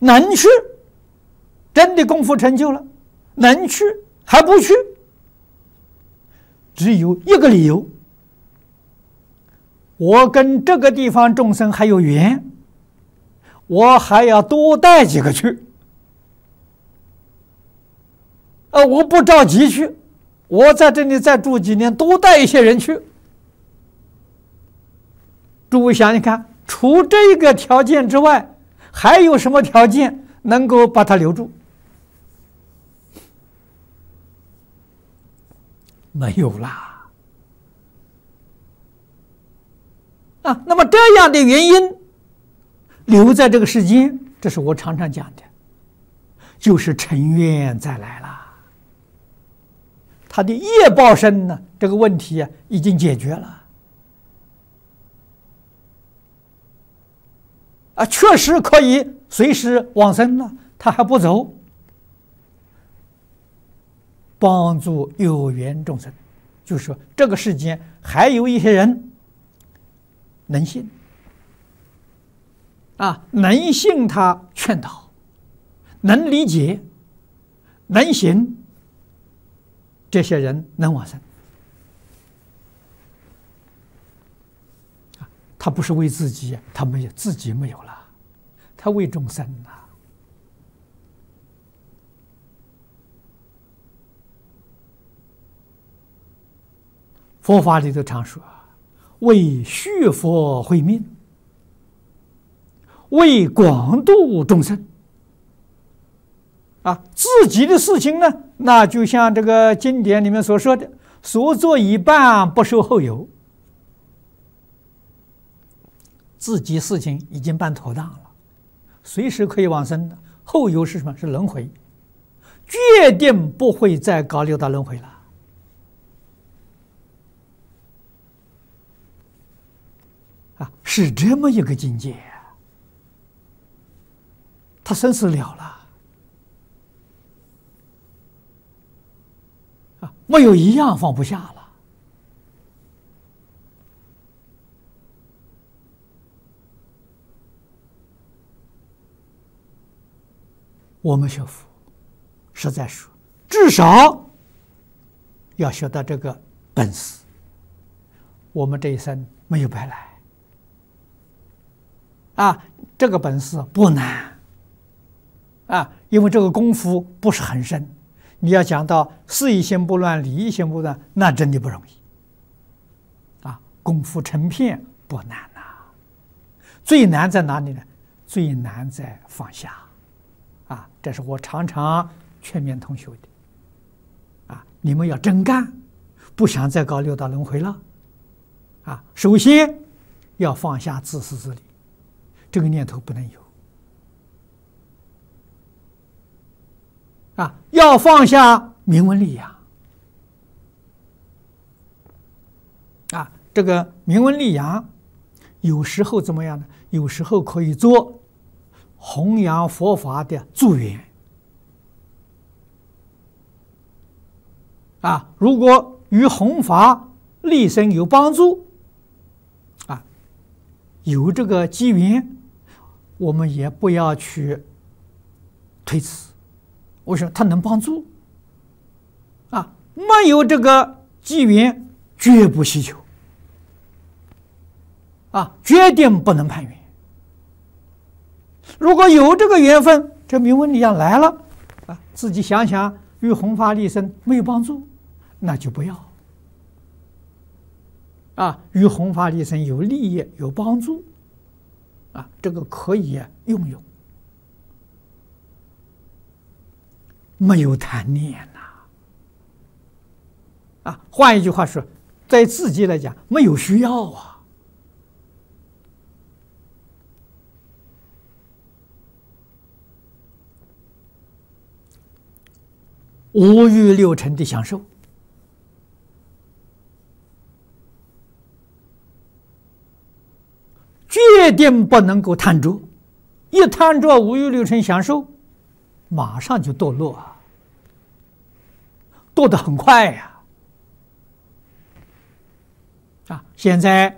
能去，真的功夫成就了，能去还不去，只有一个理由：我跟这个地方众生还有缘，我还要多带几个去。我不着急去，我在这里再住几年，多带一些人去。诸位想想看，除这个条件之外，还有什么条件能够把他留住？没有啦。那么这样的原因留在这个世间，这是我常常讲的，就是成愿再来了。他的业报身呢，这个问题已经解决了。确实可以随时往生了，他还不走，帮助有缘众生。就是说，这个世间还有一些人能信，能信他劝导，能理解，能行，这些人能往生。他不是为自己，他没有自己没有了，他为众生啊。佛法里头常说，为续佛慧命，为广度众生。自己的事情呢，那就像这个经典里面所说的，所做一半不受后有。自己事情已经办妥当了，随时可以往生的，后有是什么？是轮回，决定不会再搞六道轮回了。是这么一个境界，他生死了了，没有一样放不下了。我们学佛，实在说，至少要学到这个本事。我们这一生没有白来，这个本事不难，因为这个功夫不是很深。你要讲到事一心不乱，理一心不乱，那真的不容易。功夫成片不难呐，最难在哪里呢？最难在放下。这是我常常劝勉同学的，你们要真干，不想再搞六道轮回了，首先要放下自私自利，这个念头不能有，要放下名闻利养，这个名闻利养，有时候怎么样呢？有时候可以做弘扬佛法的助缘，如果与弘法利生有帮助，有这个机缘，我们也不要去推辞。为什么？它能帮助，没有这个机缘，绝不希求，决定不能攀缘。如果有这个缘分，这名闻利养来了，自己想想与弘法利生没有帮助，那就不要。与弘法利生有利益有帮助，这个可以用，没有贪念换一句话说，在自己来讲没有需要五欲六尘的享受，决定不能够贪着，一贪着五欲六尘享受，马上就堕落堕得很快呀！现在